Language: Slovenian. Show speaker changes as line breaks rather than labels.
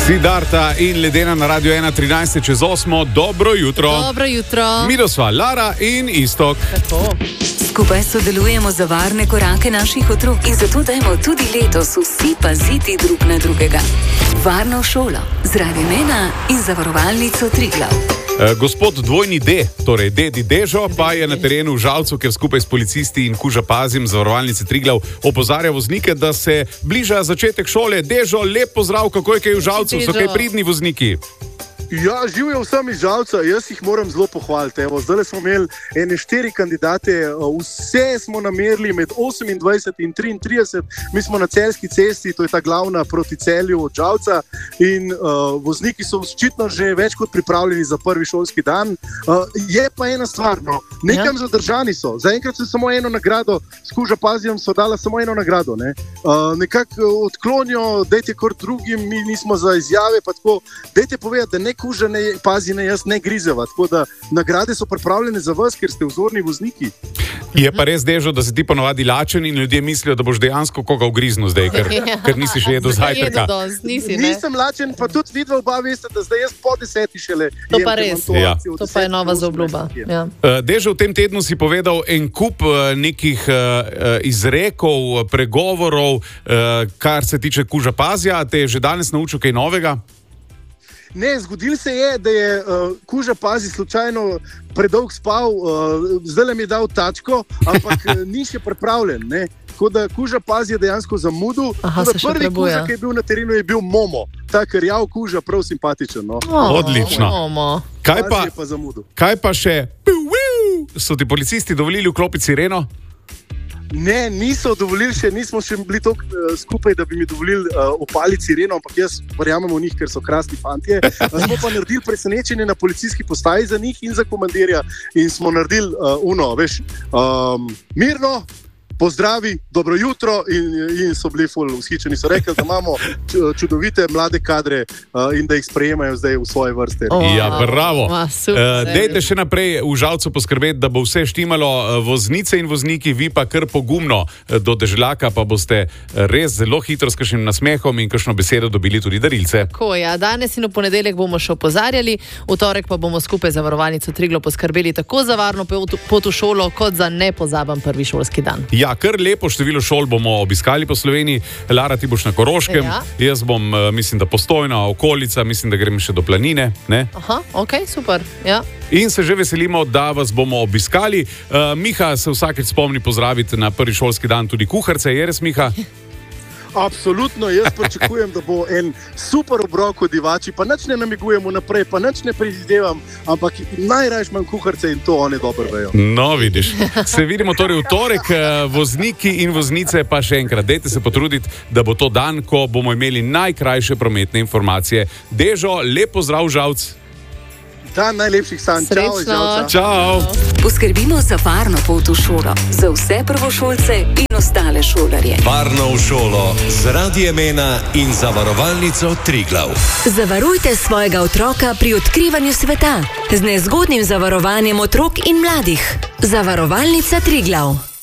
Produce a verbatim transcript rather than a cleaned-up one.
Siddharta in Ledena na Radio ena, trinajst čez osmo. Dobro jutro.
Dobro jutro.
Midva Lara in Iztok.
Tako.
Skupaj sodelujemo za varne korake naših otrok in zato dajmo tudi letos vsi paziti drug na drugega. Varno šolo z Radio ena in zavarovalnico Triglav.
E, gospod dvojni D, torej dedi Dežo, pa je na terenu v Žalcu, ker skupaj s policisti in Kuža Pazim zavarovalnice Triglav opozarja voznike, da se bliža začetek šole. Dežo, lep pozdrav, kako je kaj v Žalcu, so kaj pridni vozniki?
Ja, živijo vsem iz Žalca, jaz jih moram zelo pohvaliti. Evo, zdaj smo imeli ene štiri kandidate, vse smo namerili med osemindvajset in triintrideset, mi smo na Celjski cesti, to je ta glavna proti Celju od Žalca in uh, vozniki so očitno že več kot pripravljeni za prvi šolski dan. Uh, je pa ena stvar, no, nekam ja. zadržani so, zaenkrat so samo eno nagrado, s Kuža Pazijem so dala samo eno nagrado, ne? uh, nekako odklonijo, dajte kot drugim, mi nismo za izjave, pa tako, dajte povedati, da ne Kuža ne pazi, ne jaz ne grizeva. Tako da nagrade so pripravljene za vas, ker ste vzorni vozniki.
Je pa res, Dežo, da si ti ponovadi lačen in ljudje mislijo, da boš dejansko koga ugriznil zdaj, ker, ker nisi še jedel zajtrka.
Nisi,
Nisem lačen, pa tudi vidva oba veste, da zdaj jaz po deseti šele.
To pa res.
To,
ja.
to pa je nova zaobljuba. Ja.
Dežo, v tem tednu si povedal en kup nekih uh, izrekov, pregovorov, uh, kar se tiče Kuža Pazija. Te je že danes naučil kaj novega?
Ne, zgodil se je, da je uh, Kuža Pazi slučajno predolg spal, uh, zdaj mi je dal tačko, ampak ni še pripravljen. Ne? Tako da Kuža Pazi je dejansko zamudil.
Aha, se še
prvi
prebuja.
Kuža, ki je bil na terenu, je bil Momo. Ta krjav Kuža, prav simpatičen. No?
Oh,
Odlično.
Momo.
Kaj pa,
pa zamudil.
kaj pa še? So ti policisti dovolili vklopiti sireno?
Ne, niso dovolili še, nismo še bili toliko uh, skupaj, da bi mi dovolili uh, opaliti sireno, ampak jaz verjamem v njih, ker so krasni fantje. Smo pa naredili presenečenje na policijski postaji za njih in za komandirja in smo naredili uh, uno, veš, um, mirno, pozdravi, dobro jutro in, in so bili ful vzhičeni. So rekli, da imamo čudovite mlade kadre uh, in da jih sprejemajo zdaj v svoje vrste.
Oh,
ja, bravo.
Oh, super,
uh, dejte še naprej v Žalcu poskrbeti, da bo vse štimalo, voznice in vozniki, vi pa kar pogumno do deželjaka, pa boste res zelo hitro s kakšnim nasmehom in kakšno besedo dobili tudi darilce.
Tako, ja. Danes in v ponedeljek bomo še opozarjali, v torek pa bomo skupaj za zavarovalnico Triglav poskrbeli tako za varno pot v šolo, kot za nepozaben prvi šolski dan.
Ja, kar lepo število šol bomo obiskali po Sloveniji. Lara, ti boš na Koroškem,
ja.
Jaz bom, mislim, da Postojna, okolica, mislim, da grem še do Planine. Ne?
Aha, ok, super. Ja.
In se že veselimo, da vas bomo obiskali. Uh, Miha se vsakeč spomni pozdraviti na prvi šolski dan tudi kuharce. Je res, Miha?
Absolutno, jaz pričakujem, da bo en super obrok od divači, pa nič ne namigujem naprej, pa nič ne prizadevam, ampak najrajš manj kuharce in to oni dobro vejo.
No, vidiš. Se vidimo torej v torek, vozniki in voznice, pa še enkrat, dajte se potruditi, da bo to dan, ko bomo imeli najkrajše prometne informacije. Dežo, lep pozdrav, Žalc.
Dan najlepših sanj.
Srečno.
Čau,
Čau.
Poskrbimo za varno pot v šolo, za vse prvošolce in ostale šolarje.
Varno v šolo z Radiem ena in zavarovalnico Triglav.
Zavarujte svojega otroka pri odkrivanju sveta z nezgodnim zavarovanjem otrok in mladih. Zavarovalnica Triglav.